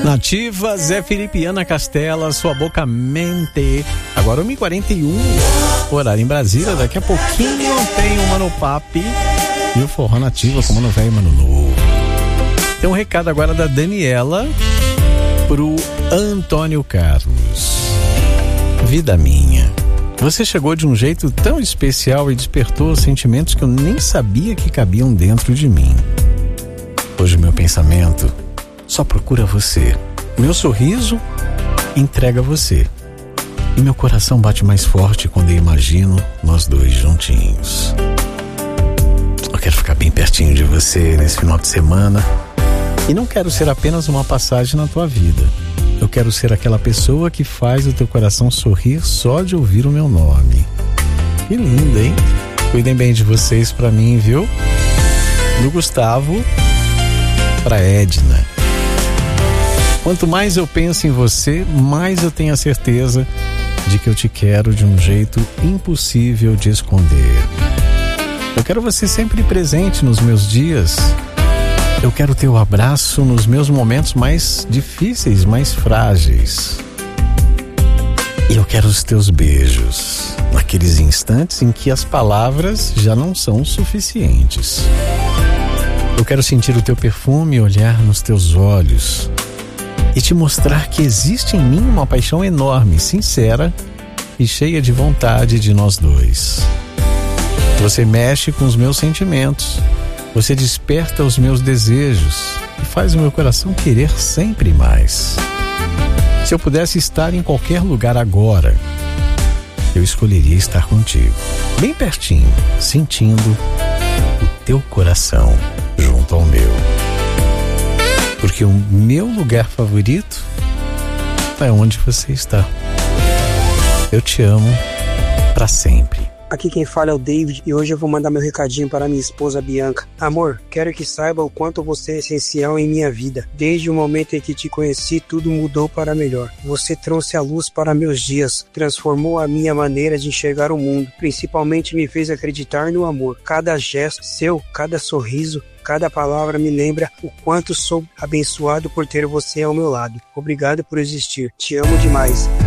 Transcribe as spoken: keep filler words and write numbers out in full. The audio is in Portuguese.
Nativa, Zé Felipe e Ana Castela, Sua Boca Mente. Agora uma e quarenta e um, horário em Brasília. Daqui a pouquinho tem o Mano Papi e o Forró Nativa com Mano Velho e Mano Novo. Tem um recado agora da Daniela pro Antônio Carlos. Vida minha, você chegou de um jeito tão especial e despertou sentimentos que eu nem sabia que cabiam dentro de mim. Hoje meu pensamento só procura você. Meu sorriso entrega você. E meu coração bate mais forte quando eu imagino nós dois juntinhos. Eu quero ficar bem pertinho de você nesse final de semana. E não quero ser apenas uma passagem na tua vida. Eu quero ser aquela pessoa que faz o teu coração sorrir só de ouvir o meu nome. Que lindo, hein? Cuidem bem de vocês pra mim, viu? Do Gustavo pra Edna. Quanto mais eu penso em você, mais eu tenho a certeza de que eu te quero de um jeito impossível de esconder. Eu quero você sempre presente nos meus dias. Eu quero teu abraço nos meus momentos mais difíceis, mais frágeis. E eu quero os teus beijos, naqueles instantes em que as palavras já não são suficientes. Eu quero sentir o teu perfume e olhar nos teus olhos e te mostrar que existe em mim uma paixão enorme, sincera e cheia de vontade de nós dois. Você mexe com os meus sentimentos, você desperta os meus desejos e faz o meu coração querer sempre mais. Se eu pudesse estar em qualquer lugar agora, eu escolheria estar contigo, bem pertinho, sentindo o teu coração junto ao meu. Porque o meu lugar favorito é onde você está. Eu te amo pra sempre. Aqui quem fala é o David e hoje eu vou mandar meu recadinho para minha esposa Bianca. Amor, quero que saiba o quanto você é essencial em minha vida. Desde o momento em que te conheci, tudo mudou para melhor. Você trouxe a luz para meus dias, transformou a minha maneira de enxergar o mundo, principalmente me fez acreditar no amor. Cada gesto seu, cada sorriso, cada palavra me lembra o quanto sou abençoado por ter você ao meu lado. Obrigado por existir. Te amo demais.